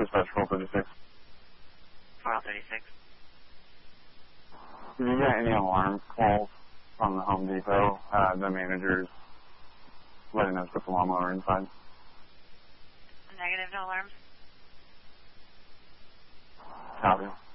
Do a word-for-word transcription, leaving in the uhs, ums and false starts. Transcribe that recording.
Dispatch four thirty-six. four thirty-six. Did you get any alarm calls from the Home Depot? Uh, the managers letting us put the lawnmower inside? Negative, no alarms. Copy.